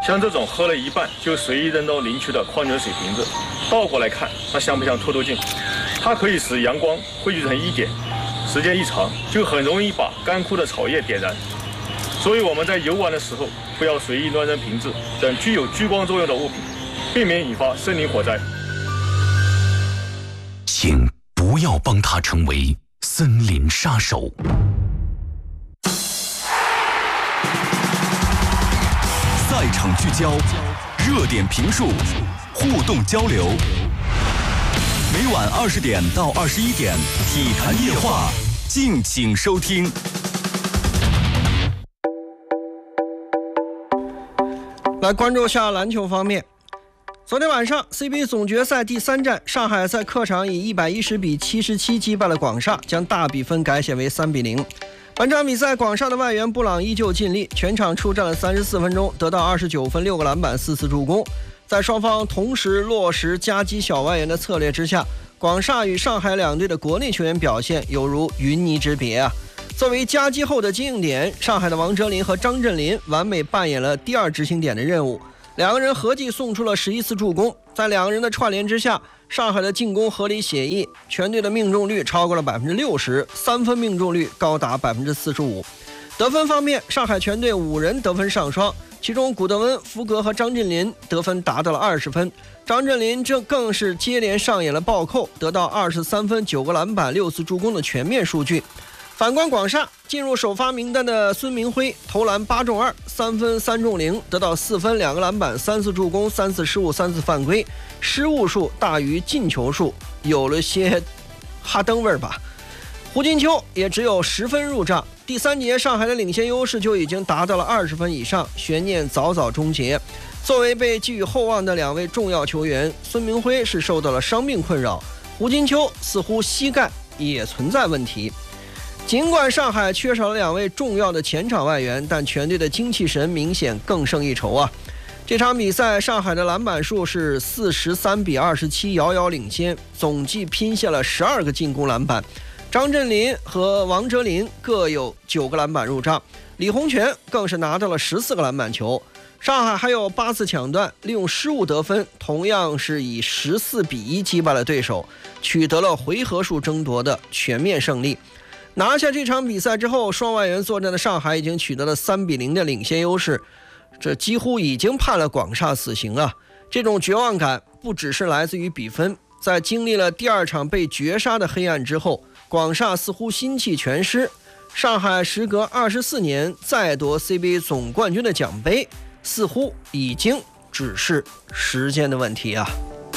像这种喝了一半就随意扔到林区的矿泉水瓶子，倒过来看，它像不像透透镜？它可以使阳光汇聚成一点，时间一长，就很容易把干枯的草叶点燃。所以我们在游玩的时候，不要随意乱扔瓶子等具有聚光作用的物品，避免引发森林火灾。 请不要帮他成为森林杀手。赛场聚焦，热点评述，互动交流。每晚20点到21点，体坛夜话，敬请收听。 来关注下篮球方面。昨天晚上 CBA 总决赛第3战，上海在客场以110比77击败了广厦，将大比分改写为3比0。本场比赛广厦的外援布朗依旧尽力，全场出战了34分钟，得到29分、6个篮板、4次助攻。在双方同时落实夹击小外援的策略之下，广厦与上海两队的国内球员表现犹如云泥之别啊！作为夹击后的接应点，上海的王哲林和张镇麟完美扮演了第二执行点的任务，两个人合计送出了11次助攻。在两个人的串联之下，上海的进攻合理写意，全队的命中率超过了60%，三分命中率高达45%。得分方面，上海全队5人得分上双，其中古德温、福格和张镇麟得分达到了20分，张镇麟这更是接连上演了暴扣，得到23分、9个篮板、6次助攻的全面数据。反观广厦，进入首发名单的孙明辉投篮8中2，三分3中0，得到4分、2个篮板、3次助攻、3次失误、3次犯规，失误数大于进球数，有了些哈登味儿吧。胡金秋也只有10分入账，第3节上海的领先优势就已经达到了20分以上，悬念早早终结。作为被寄予厚望的两位重要球员，孙明辉是受到了伤病困扰，胡金秋似乎膝盖也存在问题。尽管上海缺少了两位重要的前场外援，但全队的精气神明显更胜一筹啊！这场比赛上海的篮板数是43比27，遥遥领先，总计拼下了12个进攻篮板。张镇麟和王哲林各有9个篮板入账，李洪权更是拿到了14个篮板球。上海还有8次抢断，利用失误得分，同样是以14比1击败了对手，取得了回合数争夺的全面胜利。拿下这场比赛之后，双外援作战的上海已经取得了3比0的领先优势，这几乎已经判了广厦死刑啊！这种绝望感不只是来自于比分，在经历了第2场被绝杀的黑暗之后，广厦似乎心气全失。上海时隔24年再夺 CBA 总冠军的奖杯，似乎已经只是时间的问题啊！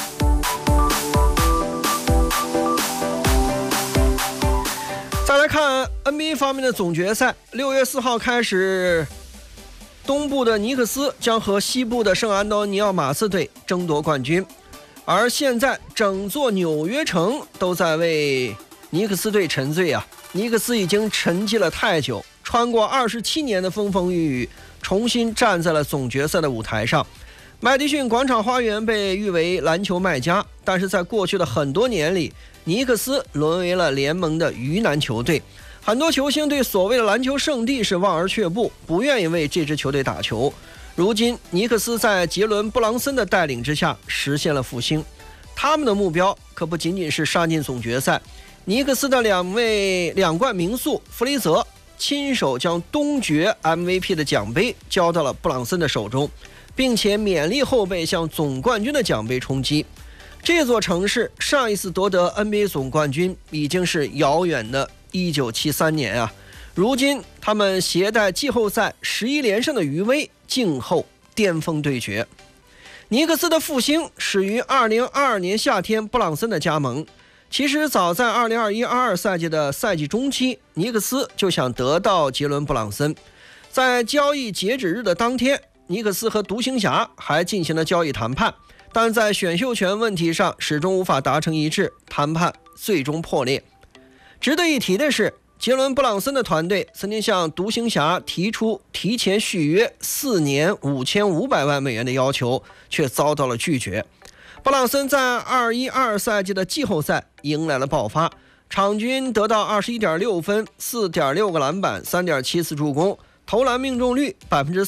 再来看 NBA 方面的总决赛，6月4号开始，东部的尼克斯将和西部的圣安东尼奥马刺队争夺冠军，而现在整座纽约城都在为尼克斯队沉醉啊！尼克斯已经沉寂了太久，穿过27年的风风雨雨，重新站在了总决赛的舞台上。麦迪逊广场花园被誉为篮球卖家，但是在过去的很多年里，尼克斯沦为了联盟的鱼腩球队。很多球星对所谓的篮球圣地是望而却步，不愿意为这支球队打球。如今尼克斯在杰伦·布朗森的带领之下实现了复兴，他们的目标可不仅仅是杀进总决赛。尼克斯的两冠名宿弗雷泽亲手将东决 MVP 的奖杯交到了布朗森的手中，并且勉励后辈向总冠军的奖杯冲击。这座城市上一次夺得 NBA 总冠军已经是遥远的1973年啊！如今他们携带季后赛11连胜的余威，静候巅峰对决。尼克斯的复兴始于2022年夏天布朗森的加盟。其实早在2021-22赛季的赛季中期，尼克斯就想得到杰伦·布朗森。在交易截止日的当天，尼克斯和独行侠还进行了交易谈判，但在选秀权问题上始终无法达成一致，谈判最终破裂。值得一提的是，杰伦·布朗森的团队曾经向独行侠提出提前续约4年5500万美元的要求，却遭到了拒绝。布朗森在21-22赛季的季后赛迎来了爆发，场均得到21.6分、4.6个篮板、3.7次助攻， 投篮命中率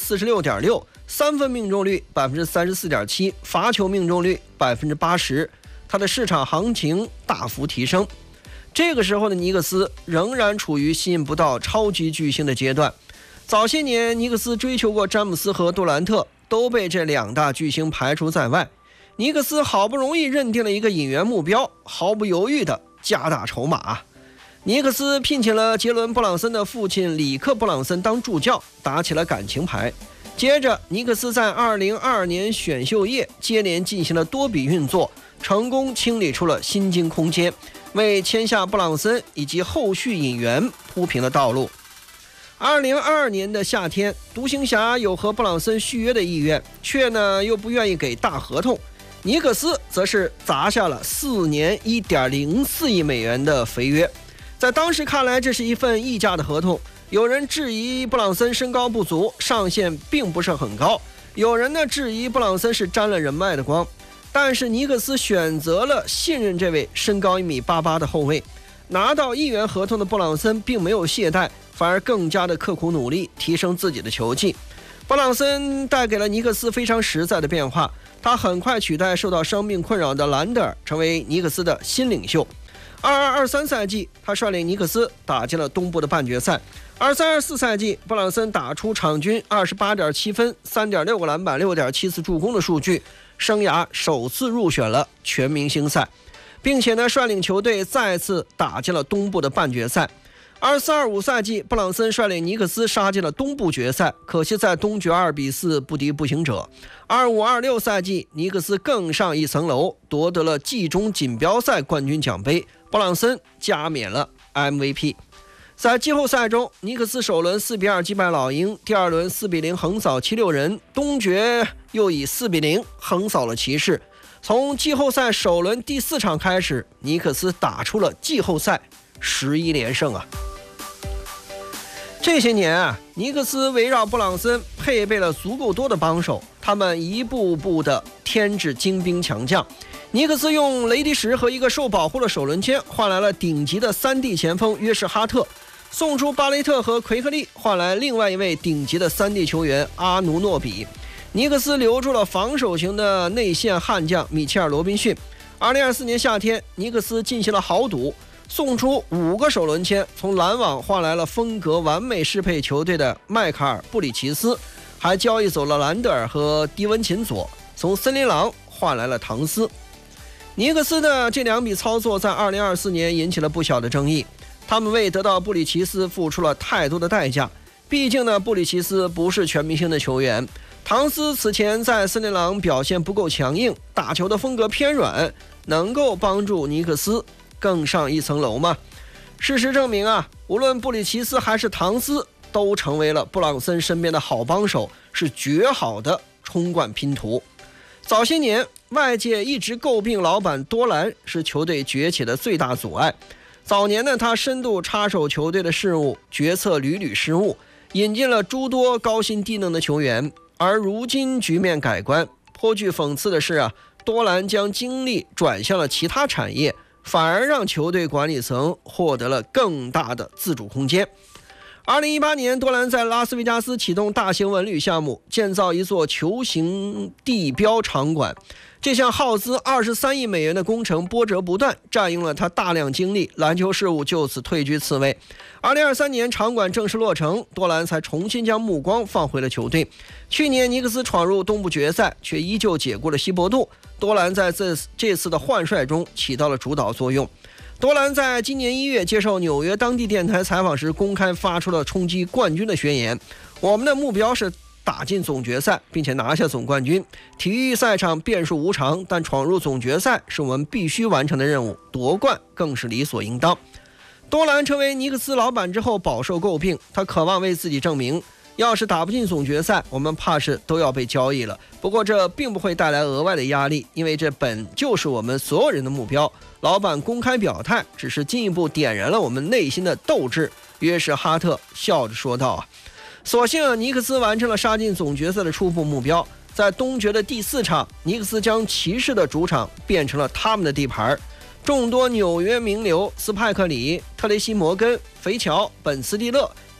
46.6%， 三分命中率 34.7%， 罚球命中率 80%， 他的市场行情大幅提升。这个时候的尼克斯仍然处于吸引不到超级巨星的阶段。早些年尼克斯追求过詹姆斯和杜兰特，都被这两大巨星排除在外。尼克斯好不容易认定了一个引援目标，毫不犹豫地加大筹码。尼克斯聘请了杰伦·布朗森的父亲里克·布朗森当助教，打起了感情牌。接着尼克斯在2022年选秀夜接连进行了多笔运作，成功清理出了薪金空间，为签下布朗森以及后续引援铺平了道路。2022年的夏天，独行侠有和布朗森续约的意愿，却又不愿意给大合同。尼克斯则是砸下了4年1.04亿美元的肥约，在当时看来，这是一份溢价的合同。有人质疑布朗森身高不足，上限并不是很高；有人质疑布朗森是沾了人脉的光。但是尼克斯选择了信任这位身高1.88米的后卫。拿到1元合同的布朗森并没有懈怠，反而更加的刻苦努力，提升自己的球技。布朗森带给了尼克斯非常实在的变化，他很快取代受到伤病困扰的兰德尔，成为尼克斯的新领袖。22-23赛季，他率领尼克斯打进了东部的半决赛。23-24赛季，布朗森打出场均28.7分、3.6个篮板、6.7次助攻的数据，生涯首次入选了全明星赛，并且率领球队再次打进了东部的半决赛。24-25赛季，布朗森率领尼克斯杀进了东部决赛，可惜在东决2-4不敌步行者。25-26赛季，尼克斯更上一层楼，夺得了季中锦标赛冠军奖杯，布朗森加冕了 MVP。在季后赛中，尼克斯首轮4-2击败老鹰，第二轮4-0横扫76人，东决又以4-0横扫了骑士。从季后赛首轮第4场开始，尼克斯打出了季后赛11连胜啊！这些年尼克斯围绕布朗森配备了足够多的帮手，他们一步步的添置精兵强将。尼克斯用雷迪什和一个受保护的首轮签换来了顶级的3D 前锋约什哈特，送出巴雷特和奎克利，换来另外一位顶级的3D 球员阿努诺比。尼克斯留住了防守型的内线悍将米切尔·罗宾逊。2024年夏天，尼克斯进行了豪赌，送出5个首轮签，从篮网换来了风格完美适配球队的迈卡尔·布里奇斯，还交易走了兰德尔和迪文琴佐，从森林狼换来了唐斯。尼克斯的这2笔操作在2024年引起了不小的争议，他们为得到布里奇斯付出了太多的代价，毕竟布里奇斯不是全明星的球员。唐斯此前在森林狼表现不够强硬，打球的风格偏软，能够帮助尼克斯更上一层楼吗？事实证明无论布里奇斯还是唐斯都成为了布朗森身边的好帮手，是绝好的冲冠拼图。早些年外界一直诟病老板多兰是球队崛起的最大阻碍。早年他深度插手球队的事务，决策屡屡失误，引进了诸多高薪低能的球员。而如今局面改观，颇具讽刺的是多兰将精力转向了其他产业，反而让球队管理层获得了更大的自主空间。2018年，多兰在拉斯维加斯启动大型文旅项目，建造一座球形地标场馆。这项耗资23亿美元的工程波折不断，占用了他大量精力，篮球事务就此退居次位。2023年场馆正式落成，多兰才重新将目光放回了球队。去年尼克斯闯入东部决赛，却依旧解雇了希伯杜，多兰在这次的换帅中起到了主导作用。多兰在今年1月接受纽约当地电台采访时，公开发出了冲击冠军的宣言：我们的目标是打进总决赛，并且拿下总冠军。体育赛场变数无常，但闯入总决赛是我们必须完成的任务，夺冠更是理所应当。多兰成为尼克斯老板之后饱受诟病，他渴望为自己证明，要是打不进总决赛，我们怕是都要被交易了。不过这并不会带来额外的压力，因为这本就是我们所有人的目标。老板公开表态，只是进一步点燃了我们内心的斗志。约什哈特笑着说道所幸尼克斯完成了杀进总决赛的初步目标。在东决的第4场，尼克斯将骑士的主场变成了他们的地盘。众多纽约名流斯派克里、特雷西摩根、肥乔、本斯蒂勒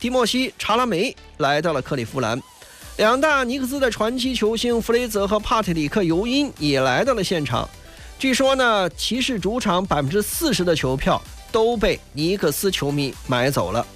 蒂莫西·查拉梅来到了克利夫兰。两大尼克斯的传奇球星弗雷泽和帕特里克·尤因也来到了现场。据说呢，骑士主场40%的球票都被尼克斯球迷买走了。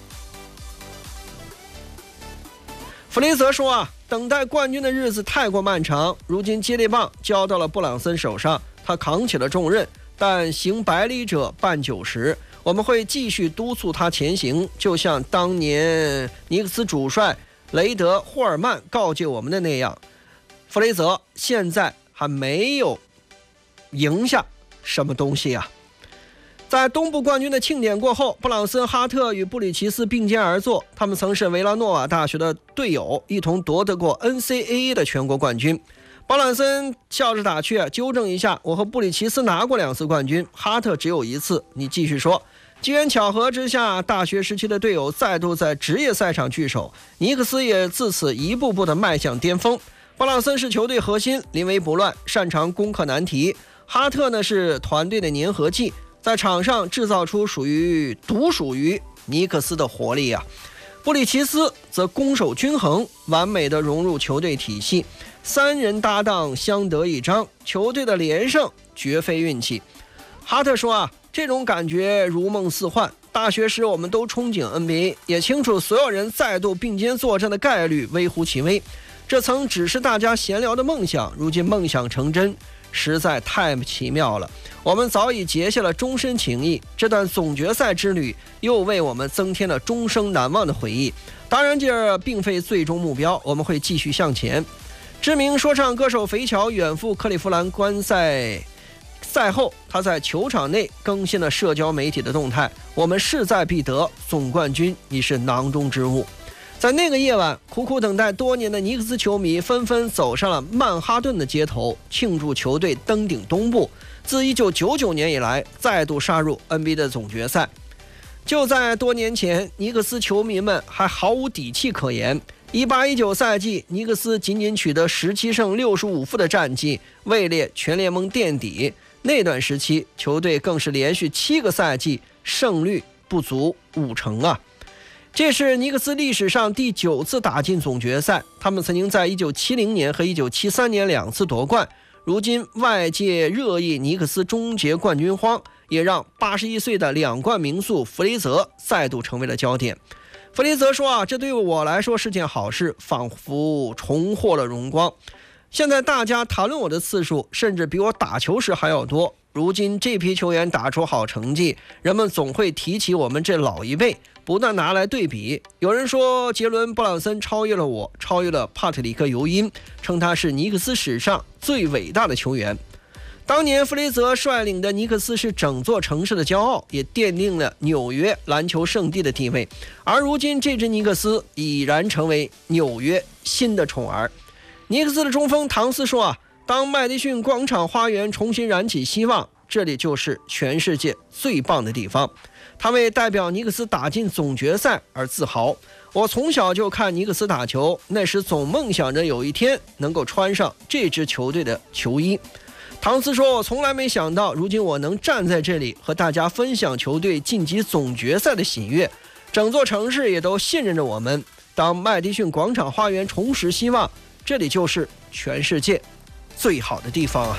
弗雷泽说等待冠军的日子太过漫长，如今接力棒交到了布朗森手上，他扛起了重任，但行百里者半90，我们会继续督促他前行，就像当年尼克斯主帅雷德·霍尔曼告诫我们的那样。弗雷泽现在还没有赢下什么东西在东部冠军的庆典过后，布朗森、哈特与布里奇斯并肩而坐，他们曾是维拉诺瓦大学的队友，一同夺得过 NCAA 的全国冠军。布朗森笑着打趣纠正一下，我和布里奇斯拿过2次冠军，哈特只有1次。你继续说。机缘巧合之下，大学时期的队友再度在职业赛场聚首，尼克斯也自此一步步的迈向巅峰。布朗森是球队核心，临危不乱，擅长攻克难题。哈特呢是团队的粘合剂，在场上制造出独属于尼克斯的活力布里奇斯则攻守均衡，完美的融入球队体系，3人搭档相得益彰，球队的连胜绝非运气。哈特说这种感觉如梦似幻，大学时我们都憧憬 NBA， 也清楚所有人再度并肩作战的概率微乎其微，这曾只是大家闲聊的梦想，如今梦想成真，实在太奇妙了。我们早已结下了终身情谊，这段总决赛之旅又为我们增添了终生难忘的回忆。当然这并非最终目标，我们会继续向前。知名说唱歌手肥乔远赴克利夫兰观赛后，他在球场内更新了社交媒体的动态，我们势在必得，总冠军已是囊中之物。在那个夜晚，苦苦等待多年的尼克斯球迷纷纷走上了曼哈顿的街头，庆祝球队登顶东部，自1999年以来再度杀入 NBA 的总决赛。就在多年前，尼克斯球迷们还毫无底气可言。18-19赛季，尼克斯仅仅取得17胜65负的战绩，位列全联盟垫底。那段时期，球队更是连续7个赛季胜率不足50%这是尼克斯历史上第9次打进总决赛，他们曾经在1970年和1973年2次夺冠。如今外界热议尼克斯终结冠军荒，也让81岁的2冠名宿弗雷泽再度成为了焦点。弗雷泽说这对我来说是件好事，仿佛重获了荣光。现在大家谈论我的次数甚至比我打球时还要多，如今这批球员打出好成绩，人们总会提起我们这老一辈，不断拿来对比。有人说杰伦·布朗森超越了我，超越了帕特里克·尤因，称他是尼克斯史上最伟大的球员。当年弗雷泽率领的尼克斯是整座城市的骄傲，也奠定了纽约篮球圣地的地位。而如今这支尼克斯已然成为纽约新的宠儿。尼克斯的中锋唐斯说当麦迪逊广场花园重新燃起希望，这里就是全世界最棒的地方。他为代表尼克斯打进总决赛而自豪。我从小就看尼克斯打球，那时总梦想着有一天能够穿上这支球队的球衣。唐斯说，我从来没想到如今我能站在这里和大家分享球队晋级总决赛的喜悦，整座城市也都信任着我们。当麦迪逊广场花园重拾希望，这里就是全世界最好的地方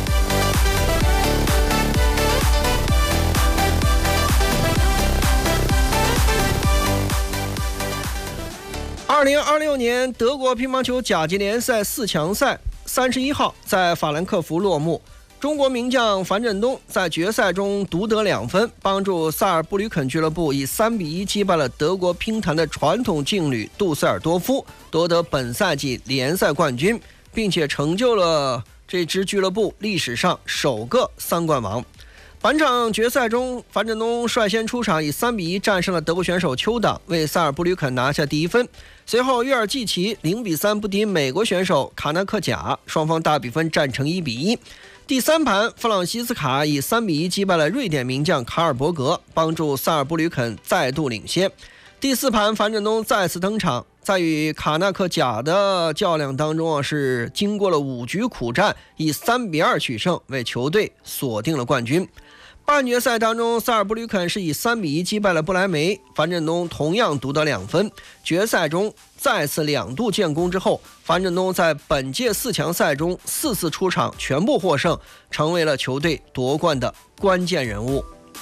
2026年德国乒乓球甲级联赛4强赛31号在法兰克福落幕。中国名将樊振东在决赛中独得2分，帮助萨尔布吕肯俱乐部以3-1击败了德国乒坛的传统劲旅杜塞尔多夫，夺得本赛季联赛冠军，并且成就了这支俱乐部历史上首个3冠王。本场决赛中，樊振东率先出场，以3-1战胜了德国选手邱党，为萨尔布吕肯拿下第1分。随后约尔季奇0-3不敌美国选手卡纳克贾，双方大比分战成1-1。第3盘，弗朗西斯卡以3-1击败了瑞典名将卡尔伯格，帮助萨尔布吕肯再度领先。第4盘，樊振东再次登场，在与卡纳克贾的较量当中是经过了5局苦战，以3-2取胜，为球队锁定了冠军。 半决赛当中，萨尔布吕肯是以3-1击败了不来梅，樊振东同样独得2分。决赛中再次2度建功之后，樊振东在本届4强赛中4次出场全部获胜，成为了球队夺冠的关键人物。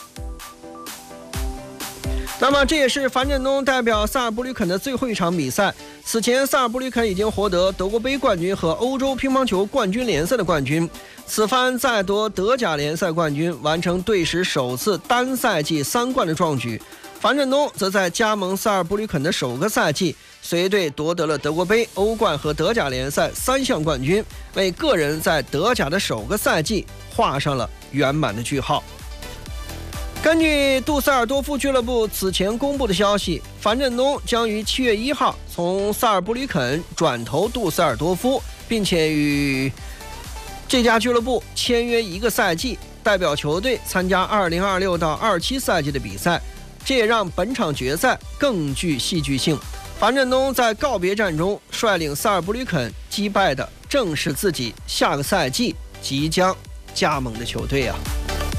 那么这也是樊振东代表萨尔布吕肯的最后一场比赛。此前萨尔布吕肯已经获得德国杯冠军和欧洲乒乓球冠军联赛的冠军，此番再夺德甲联赛冠军，完成队史首次单赛季3冠的壮举。樊振东则在加盟萨尔布吕肯的首个赛季，随队夺得了德国杯、欧冠和德甲联赛3项冠军，为个人在德甲的首个赛季画上了圆满的句号。根据杜塞尔多夫俱乐部此前公布的消息，樊振东将于7月1号从萨尔布吕肯转投杜塞尔多夫，并且与这家俱乐部签约1个赛季，代表球队参加2026到27赛季的比赛。这也让本场决赛更具戏剧性。樊振东在告别战中率领萨尔布吕肯击败的正是自己下个赛季即将加盟的球队啊。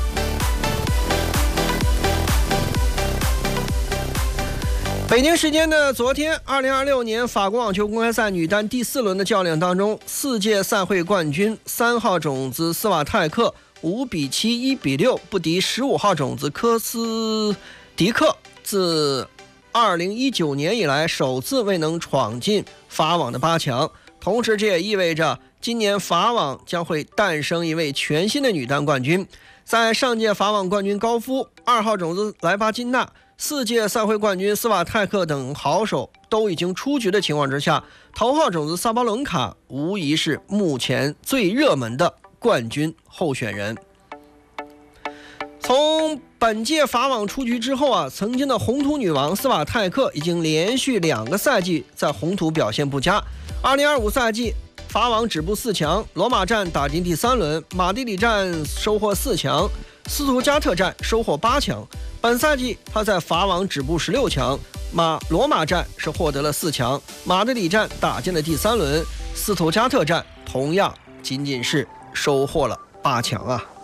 北京时间的昨天，2026年法国网球公开赛女单第4轮的较量当中，4届赛会冠军3号种子斯瓦泰克5-7、1-6不敌15号种子科斯迪克，自2019年以来首次未能闯进法网的8强。同时，这也意味着今年法网将会诞生一位全新的女单冠军。在上届法网冠军高夫、2号种子莱巴金娜、4届赛会冠军斯瓦泰克等好手都已经出局的情况之下，头号种子萨巴伦卡无疑是目前最热门的冠军候选人。从本届法网出局之后啊，曾经的红土女王斯瓦泰克已经连续2个赛季在红土表现不佳。2025赛季法网止步4强，罗马站打进第3轮，马德里站收获4强，斯图加特站收获8强。本赛季他在法网止步16强，罗马站是获得了4强，马德里站打进了第3轮，斯图加特站同样仅仅是收获了8强啊。